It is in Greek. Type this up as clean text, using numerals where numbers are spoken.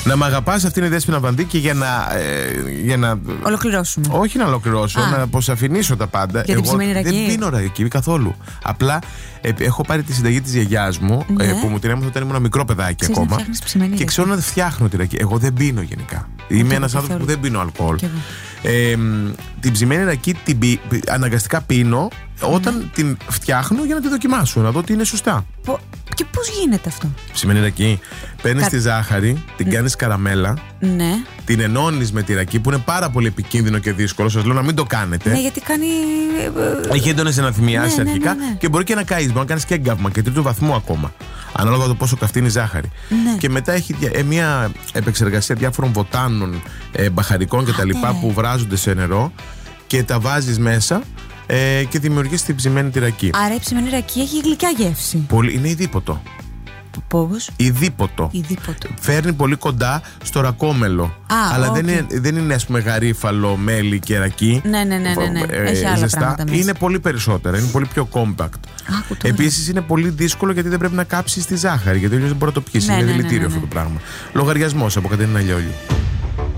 Να μ' αγαπάς, αυτή είναι η Δέσποινα Βανδίκη για να. Ολοκληρώσουμε. Όχι να ολοκληρώσω, να αποσαφηνίσω τα πάντα. Για την ψημένη ρακή. Δεν πίνω ρακή καθόλου. Απλά έχω πάρει τη συνταγή της γιαγιάς μου, που μου την έμαθα όταν ήμουν μικρό παιδάκι ακόμα. Και ξέρω να φτιάχνω τη ρακή. Εγώ δεν πίνω γενικά. Είμαι ένας άνθρωπος που δεν πίνω αλκοόλ. Την ψημένη ρακή αναγκαστικά πίνω όταν την φτιάχνω για να τη δοκιμάσω, να δω ότι είναι σωστά. Και πώς γίνεται αυτό? Ψημένη ρακή. Παίρνεις τη ζάχαρη, την κάνεις καραμέλα. Ναι. Την ενώνεις με τη ρακή, που είναι πάρα πολύ επικίνδυνο και δύσκολο. Σας λέω να μην το κάνετε. Ναι, γιατί κάνει. Έχει έντονες εναθυμιάσεις αρχικά και μπορεί και να καείς. Μπορεί να κάνεις και έγκαυμα και τρίτου βαθμού ακόμα. Ανάλογα το πόσο καυτή είναι η ζάχαρη. Ναι. Και μετά έχει μια επεξεργασία διάφορων βοτάνων, μπαχαρικών κτλ. Που βράζονται σε νερό και τα βάζεις μέσα. Και δημιουργείς την ψημένη τη ρακή. Άρα η ψημένη ρακή έχει γλυκιά γεύση. Είναι ειδίποτο. Πώς? Ειδίποτο. Φέρνει πολύ κοντά στο ρακόμελο. Αλλά δεν είναι, ας πούμε, γαρίφαλο, μέλι και ρακί. Ναι. Έχει άλλα πράγματα μέσα. Είναι πολύ περισσότερα, είναι πολύ πιο compact. Επίσης είναι πολύ δύσκολο γιατί δεν πρέπει να κάψεις τη ζάχαρη, γιατί αλλιώς δεν μπορεί να το πιεις. Είναι δηλητήριο αυτό το πράγμα. Λογαριασμός από Κατερίνα Λιόλη.